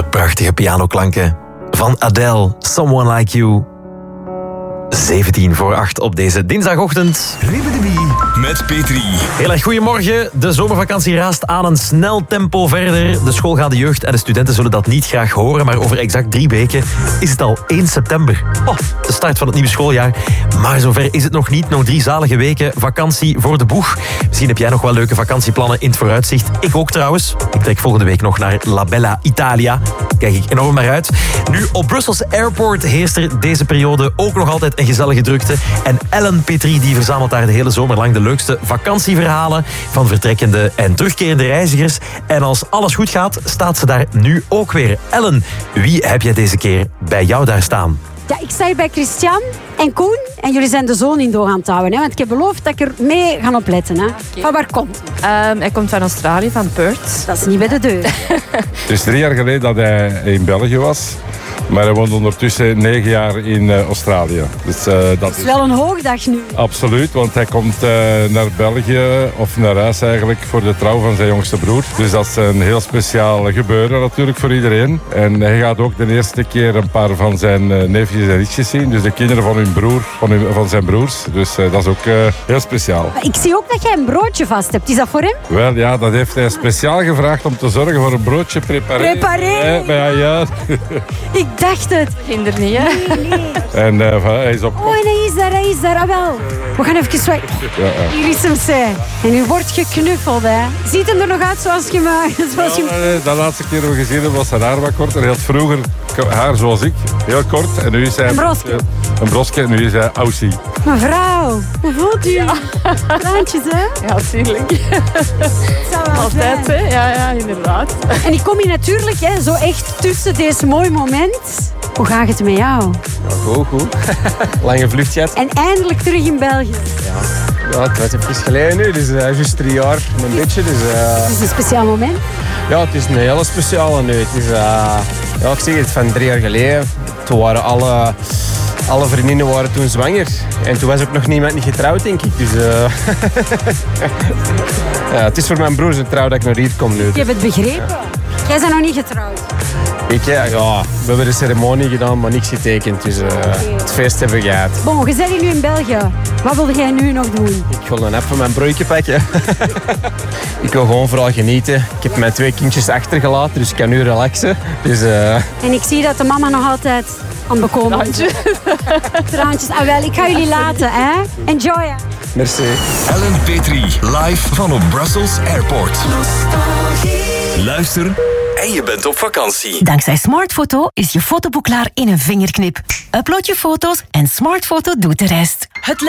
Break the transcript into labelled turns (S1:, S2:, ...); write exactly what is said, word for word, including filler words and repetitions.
S1: De prachtige pianoklanken van Adele, Someone Like You. zeventien voor acht op deze dinsdagochtend.
S2: Met Petri.
S1: Heel erg goedemorgen. De zomervakantie raast aan een snel tempo verder. De school gaat, de jeugd en de studenten zullen dat niet graag horen, maar over exact drie weken is het al één september. Oh, de start van het nieuwe schooljaar. Maar zover is het nog niet. Nog drie zalige weken vakantie voor de boeg. Misschien heb jij nog wel leuke vakantieplannen in het vooruitzicht. Ik ook trouwens. Ik trek volgende week nog naar La Bella Italia. Kijk ik enorm naar uit. Nu, op Brussels Airport heerst er deze periode ook nog altijd een gezellige drukte. En Ellen Petri die verzamelt daar de hele zomer lang de leukste vakantieverhalen van vertrekkende en terugkerende reizigers. En als alles goed gaat, staat ze daar nu ook weer. Ellen, wie heb jij deze keer bij jou daar staan?
S3: Ja, ik sta hier bij Christian en Koen. En jullie zijn de zoon in doog aan het houden. Hè? Want ik heb beloofd dat ik er mee ga opletten. Hè? Okay. Van waar komt
S4: hij? Um, hij komt van Australië, van Perth.
S3: Dat is niet bij de deur.
S5: Het is drie jaar geleden dat hij in België was. Maar hij woont ondertussen negen jaar in uh, Australië. Dus, uh, dat,
S3: dat is wel een hoogdag nu.
S5: Absoluut, want hij komt uh, naar België, of naar huis eigenlijk, voor de trouw van zijn jongste broer. Dus dat is een heel speciaal gebeuren natuurlijk voor iedereen. En hij gaat ook de eerste keer een paar van zijn uh, neefjes en nichtjes zien. Dus de kinderen van, hun broer, van, hun, van zijn broers. Dus uh, dat is ook uh, heel speciaal.
S3: Maar ik zie ook dat jij een broodje vast hebt. Is dat voor hem?
S5: Wel ja, dat heeft hij speciaal gevraagd om te zorgen voor een broodje preparé.
S3: Preparé?
S5: Ja, ja.
S3: Ik dacht het.
S4: Kinder niet, hè?
S3: Nee, nee.
S5: En uh, hij is op...
S3: Oh, en hij is daar, hij is daar. Ah, wel. We gaan even zwijgen.
S5: Ja, ja.
S3: Hier is hem, zij. En u wordt geknuffeld, hè. Ziet hem er nog uit zoals je me... Zoals je...
S5: Ja, de laatste keer dat we gezien hebben was zijn haar wat korter. Hij had vroeger haar zoals ik, heel kort. En nu is hij...
S3: Een broske.
S5: Een broske en nu is hij Aussie.
S3: Mevrouw, hoe voelt u? Ja. Traantjes, hè?
S4: Ja, tuurlijk. Altijd, hè? Ja, ja, inderdaad.
S3: En ik kom hier natuurlijk hè, zo echt tussen deze mooi moment. Hoe gaat het met jou?
S6: Ja, goed, goed. Lange vlucht gehad.
S3: En eindelijk terug in België.
S6: Ja, ja het was even geleden nu, dus uh, juist drie jaar, een beetje. Dus, uh...
S3: Het is een speciaal moment.
S6: Ja, het is een hele speciale nu. Het is, uh... ja, ik zeg het, van drie jaar geleden. Toen waren alle, alle vriendinnen waren toen zwanger. En toen was ook nog niemand niet getrouwd, denk ik. Dus, uh... ja, het is voor mijn broer zijn trouw dat ik naar hier kom nu.
S3: Je hebt het begrepen. Ja. Jij bent nog niet getrouwd.
S6: Ik, ja, ja, we hebben de ceremonie gedaan, maar niks getekend. Dus uh, okay. Het feest hebben we gehad.
S3: Bon, je bent hier nu in België. Wat wil jij nu nog doen?
S6: Ik wil dan even mijn broodje pakken. Ik wil gewoon vooral genieten. Ik heb mijn twee kindjes achtergelaten, dus ik kan nu relaxen. Dus, uh...
S3: En ik zie dat de mama nog altijd aan het bekomen is.
S4: Traantjes.
S3: Traantjes. Ah, wel, ik ga jullie laten, hè. Enjoy.
S6: Merci.
S2: Ellen Petri, live van op Brussels Airport. Luister en je bent op vakantie.
S7: Dankzij Smartfoto is je fotoboek klaar in een vingerknip. Upload je foto's en Smartfoto doet de rest. Het